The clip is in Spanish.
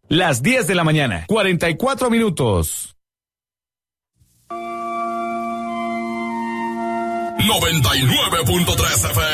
Las 10 de la mañana, 44 minutos. 99.3 FM.